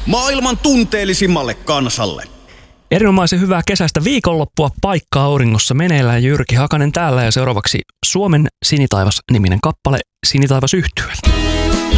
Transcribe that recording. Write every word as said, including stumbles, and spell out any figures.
maailman tunteellisimmalle kansalle. Erinomaisen hyvää kesäistä viikonloppua, paikka auringossa meneillään. Jyrki Hakanen täällä ja seuraavaksi Suomen sinitaivas-niminen kappale Sinitaivas yhtyeeltä.